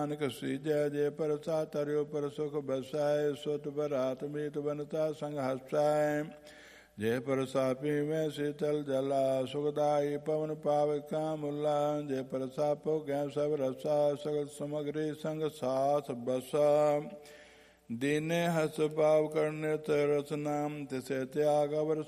नानक सीजय जय परसा तरियो पर सुख बसाय सुत बरात मीत बनता संग हसाय जय परसा पीवे शीतल जला सुखदाई पवन पाविका मुला जय परसा भोग्य सब रसा सगल समग्री संग साथ बसा दीने हस पाव करने तरस नाम तिसे त्याग अवर